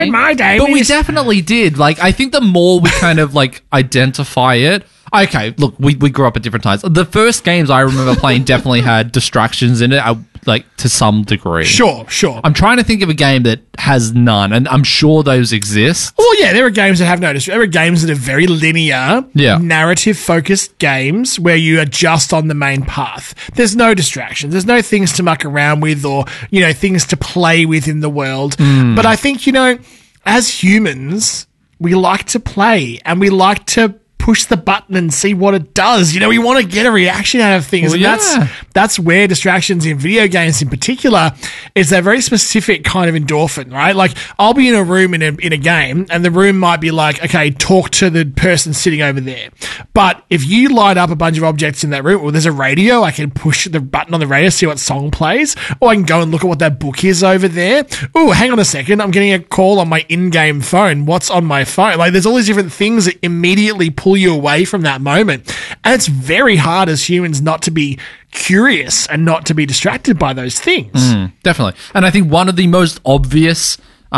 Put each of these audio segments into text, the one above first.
In my day, But we definitely did. Like, I think the more we kind of, like, identify it... Okay, look, we grew up at different times. The first games I remember playing definitely had distractions in it, like, to some degree. Sure. I'm trying to think of a game that has none, and I'm sure those exist. Well, yeah, there are games that have no distraction. There are games that are very linear, Yeah. narrative-focused games where you are just on the main path. There's no distractions. There's no things to muck around with or, you know, things to play with in the world. But I think, you know, as humans, we like to play and we like to push the button and see what it does. You know, we want to get a reaction out of things. Well, and yeah. that's where distractions in video games in particular is that very specific kind of endorphin, right? Like, I'll be in a room in a game and the room might be like, okay, talk to the person sitting over there. But if you light up a bunch of objects in that room, well, there's a radio, I can push the button on the radio, see what song plays, or I can go and look at what that book is over there. Oh, hang on a second, I'm getting a call on my in-game phone. What's on my phone? Like, there's all these different things that immediately pull you away from that moment. And it's very hard as humans not to be curious and not to be distracted by those things. Definitely. And I think one of the most obvious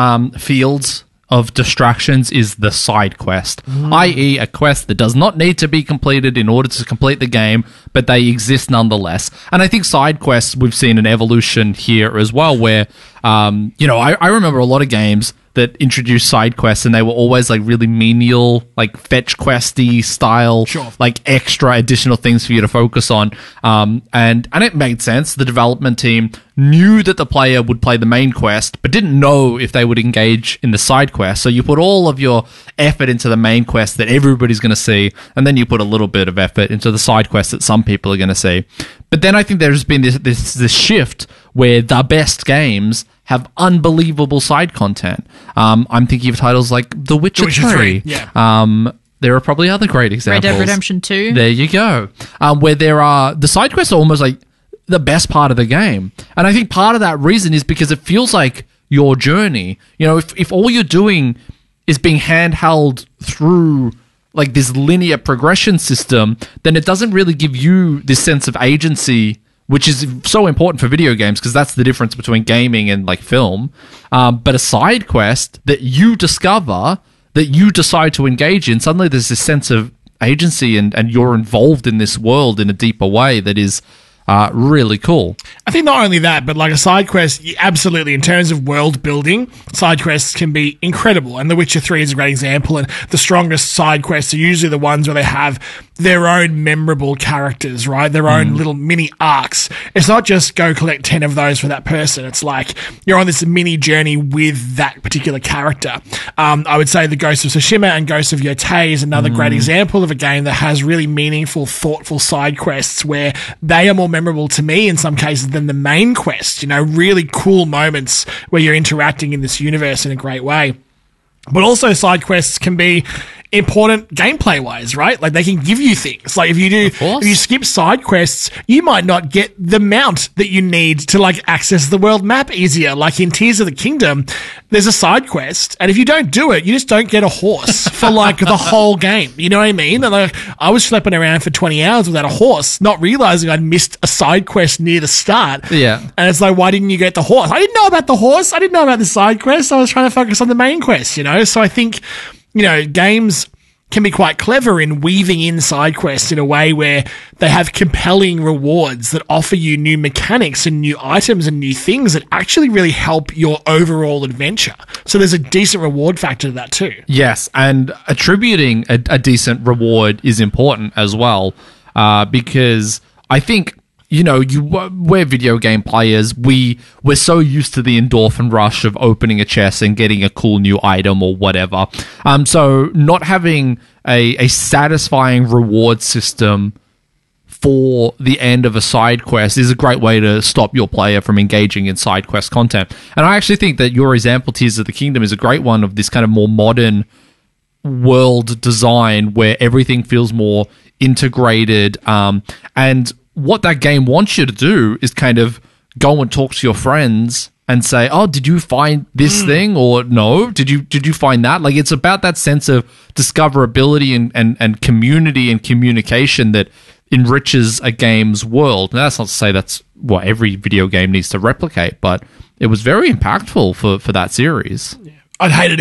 fields of distractions is the side quest, i.e. a quest that does not need to be completed in order to complete the game, but they exist nonetheless. And I think side quests, we've seen an evolution here as well, where, you know, I remember a lot of games that introduced side quests and they were always like really menial, like fetch questy style, like extra additional things for you to focus on. And it made sense. The development team knew that the player would play the main quest, but didn't know if they would engage in the side quest. So you put all of your effort into the main quest that everybody's going to see, and then you put a little bit of effort into the side quest that some people are going to see. But then I think there's been this shift where the best games have unbelievable side content. I'm thinking of titles like The Witcher 3. Yeah. There are probably other great examples. Red Dead Redemption 2. There you go. Where there are... The side quests are almost like the best part of the game. And I think part of that reason is because it feels like your journey. You know, if all you're doing is being handheld through like this linear progression system, then it doesn't really give you this sense of agency, which is so important for video games because that's the difference between gaming and like film. But a side quest that you discover, that you decide to engage in, suddenly there's this sense of agency and you're involved in this world in a deeper way that is really cool. I think not only that, but like a side quest, absolutely, in terms of world building, side quests can be incredible. And The Witcher 3 is a great example. And the strongest side quests are usually the ones where they have their own memorable characters, right? Their own little mini arcs. It's not just go collect 10 of those for that person. It's like you're on this mini journey with that particular character. I would say the Ghost of Tsushima and Ghost of Yotei is another great example of a game that has really meaningful, thoughtful side quests where they are more memorable to me in some cases than the main quest. You know, really cool moments where you're interacting in this universe in a great way. But also side quests can be important gameplay wise, right? Like they can give you things. Like if you skip side quests, you might not get the mount that you need to like access the world map easier. Like in Tears of the Kingdom, there's a side quest, and if you don't do it, you just don't get a horse for like the whole game. You know what I mean? And like I was schlepping around for 20 hours without a horse, not realizing I'd missed a side quest near the start. Yeah. And it's like, why didn't you get the horse? I didn't know about the horse. I didn't know about the side quest. I was trying to focus on the main quest, you know? So I think, you know, games can be quite clever in weaving in side quests in a way where they have compelling rewards that offer you new mechanics and new items and new things that actually really help your overall adventure. So there's a decent reward factor to that too. Yes, and attributing a decent reward is important as well, because I think, you know, we're video game players. We're so used to the endorphin rush of opening a chest and getting a cool new item or whatever. So not having a satisfying reward system for the end of a side quest is a great way to stop your player from engaging in side quest content. And I actually think that your example, Tears of the Kingdom, is a great one of this kind of more modern world design where everything feels more integrated, and what that game wants you to do is kind of go and talk to your friends and say, oh, did you find this thing? Or no, did you find that? Like, it's about that sense of discoverability and community and communication that enriches a game's world. Now, that's not to say that's what every video game needs to replicate, but it was very impactful for that series. Yeah. I'd hate it